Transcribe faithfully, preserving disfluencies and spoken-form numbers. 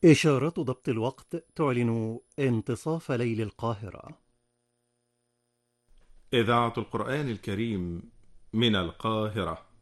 إشارات ضبط الوقت تعلن انتصاف ليل القاهرة. إذاعة القرآن الكريم من القاهرة.